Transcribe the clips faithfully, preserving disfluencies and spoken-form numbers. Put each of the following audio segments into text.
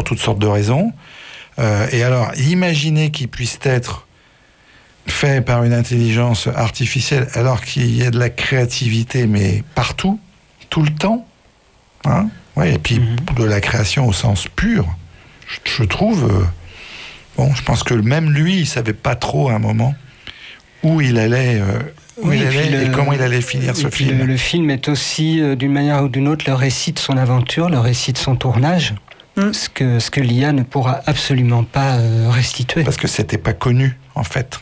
toutes sortes de raisons. Euh, et alors, imaginez qu'il puisse être fait par une intelligence artificielle, alors qu'il y a de la créativité, mais partout, tout le temps. Hein, ouais, et puis, mm-hmm. de la création au sens pur, je, je trouve... Euh, bon, je pense que même lui, il ne savait pas trop à un moment où il allait... Euh, Où oui, il allait, et, le, et comment il allait finir ce film. Le, le film est aussi, euh, d'une manière ou d'une autre, le récit de son aventure, le récit de son tournage, mm. ce que, ce que l'I A ne pourra absolument pas euh, restituer. Parce que c'était pas connu, en fait.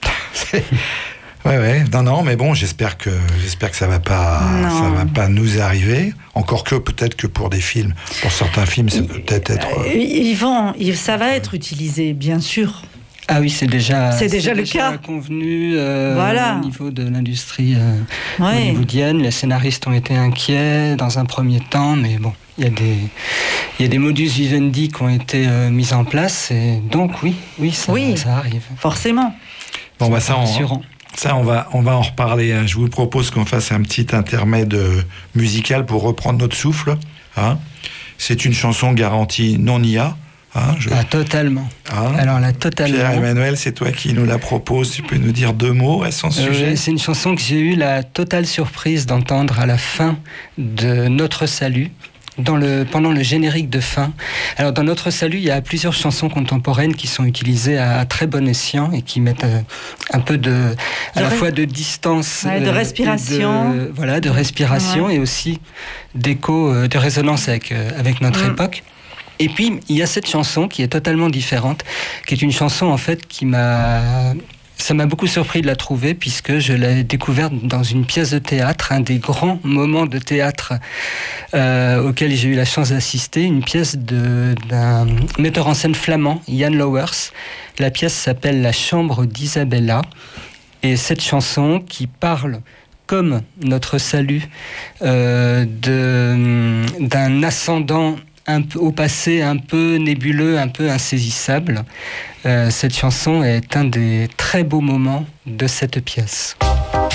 ouais, ouais, non, non, mais bon, j'espère que, j'espère que ça va pas, ça va pas nous arriver. Encore que, peut-être que pour des films, pour certains films, ça peut peut-être être... Euh, ils vont, ça va être utilisé, bien sûr. Ah oui, c'est déjà, c'est déjà c'est le déjà cas. convenu euh, voilà. au niveau de l'industrie euh, ouais. hollywoodienne. Les scénaristes ont été inquiets dans un premier temps, mais bon, il y a des, il y a des modus vivendi qui ont été euh, mis en place, et donc oui, oui, ça, oui, ça arrive. Forcément. Bon, bah ça, on, ça on va, on va en reparler. Hein. Je vous propose qu'on fasse un petit intermède musical pour reprendre notre souffle. Hein. C'est une chanson garantie non I A. Hein, je... Ah, totalement. Hein Alors là, totalement. Pierre-Emmanuel, c'est toi qui nous la propose. Tu peux nous dire deux mots à son sujet ? euh, C'est une chanson que j'ai eu la totale surprise d'entendre à la fin de Notre Salut, dans le, pendant le générique de fin. Alors, dans Notre Salut, il y a plusieurs chansons contemporaines qui sont utilisées à, à très bon escient et qui mettent euh, un peu de, à de la ré... fois de distance, ouais, de euh, respiration, de, voilà, de respiration ouais. et aussi d'écho, euh, de résonance avec euh, avec notre mmh. époque. Et puis, il y a cette chanson qui est totalement différente, qui est une chanson, en fait, qui m'a... Ça m'a beaucoup surpris de la trouver, puisque je l'ai découverte dans une pièce de théâtre, un des grands moments de théâtre euh, auquel j'ai eu la chance d'assister, une pièce de, d'un metteur en scène flamand, Jan Lauwers. La pièce s'appelle « La chambre d'Isabella ». Et cette chanson qui parle... comme Notre Salut, euh, de, d'un ascendant un peu, au passé un peu nébuleux, un peu insaisissable. Euh, cette chanson est un des très beaux moments de cette pièce.